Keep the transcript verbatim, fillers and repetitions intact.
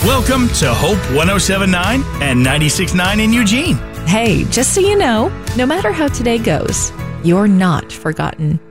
Welcome to Hope one oh seven point nine and ninety-six point nine in Eugene. Hey, just so you know, no matter how today goes, you're not forgotten.